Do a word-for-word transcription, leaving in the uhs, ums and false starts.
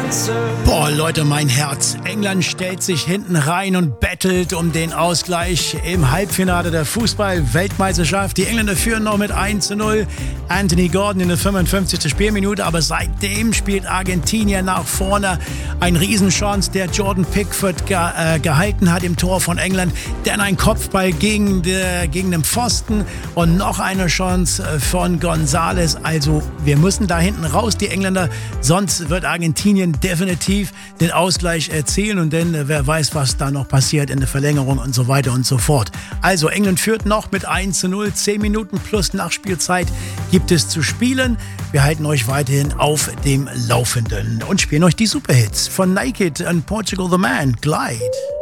Boah, Leute, mein Herz. England stellt sich hinten rein und bettelt um den Ausgleich im Halbfinale der Fußball-Weltmeisterschaft. Die Engländer führen noch mit eins zu null. Anthony Gordon in der fünfundfünfzigsten Spielminute, aber seitdem spielt Argentinien nach vorne. Ein Riesenchance, der Jordan Pickford ge äh, gehalten hat im Tor von England. Dann ein Kopfball gegen, de, gegen den Pfosten und noch eine Chance von González. Also wir müssen da hinten raus, die Engländer, sonst wird Argentinien definitiv den Ausgleich erzielen und dann äh, wer weiß, was da noch passiert in der Verlängerung und so weiter und so fort. Also England führt noch mit eins zu null, zehn Minuten plus Nachspielzeit gibt es zu spielen. Wir halten euch weiterhin auf dem Laufenden und spielen euch die Superhits von Naked und Portugal the Man, Glide.